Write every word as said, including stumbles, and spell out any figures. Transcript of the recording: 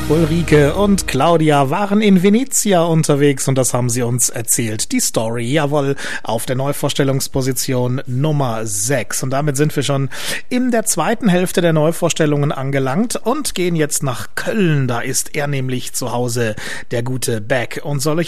Ulrike und Claudia waren in Venezia unterwegs und das haben sie uns erzählt. Die Story, jawohl, auf der Neuvorstellungsposition Nummer sechs. Und damit sind wir schon in der zweiten Hälfte der Neuvorstellungen angelangt und gehen jetzt nach Köln. Da ist er nämlich zu Hause, der gute Beck. Und soll ich